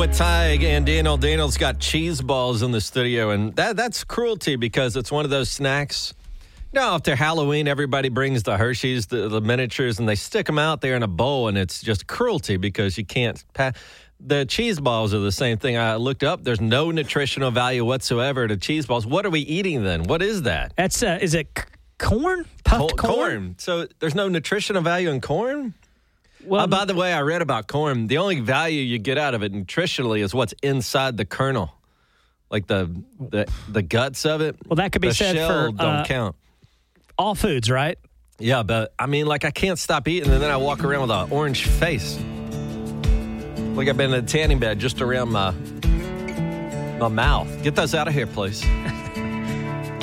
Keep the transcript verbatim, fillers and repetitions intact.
with Tig and Daniel. Daniel's got cheese balls in the studio, and that that's cruelty because it's one of those snacks. You know, after Halloween, everybody brings the Hershey's, the, the miniatures, and they stick them out there in a bowl, and it's just cruelty because you can't pass. The cheese balls are the same thing. I looked up. There's no nutritional value whatsoever to cheese balls. What are we eating then? What is that? That's uh, is it c- corn? Puffed Co- corn? corn. So there's no nutritional value in corn? Well, uh, by the way, I read about corn. The only value you get out of it nutritionally is what's inside the kernel, like the the, the guts of it. Well, that could be the said shell for don't uh, count. all foods, right? Yeah, but I mean, like I can't stop eating, and then I walk around with an orange face, like I've been in a tanning bed just around my my mouth. Get those out of here, please.